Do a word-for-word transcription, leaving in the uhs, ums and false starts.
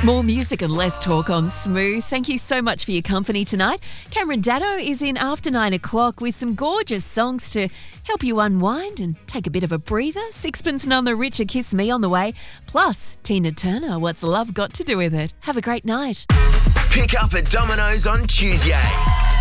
More music and less talk on Smooth. Thank you so much for your company tonight. Cameron Daddo is in after nine o'clock with some gorgeous songs to help you unwind and take a bit of a breather. Sixpence None the Richer, Kiss Me on the way. Plus, Tina Turner, What's Love Got to Do With It? Have a great night. Pick up at Domino's on Tuesday.